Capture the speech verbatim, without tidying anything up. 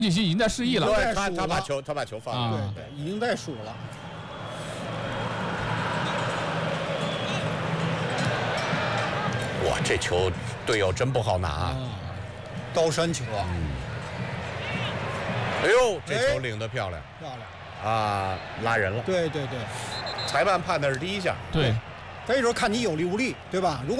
叶欣已经在示意了。 对，他他把球他把球放了， 对对，已经在数了。 哇，这球队友真不好拿啊！ 高山球啊！ 嗯。哎呦，这球领得漂亮， 漂亮啊，拉人了。 对对对， 裁判判的是第一下。 对， 这时候看你有力无力，对吧？如果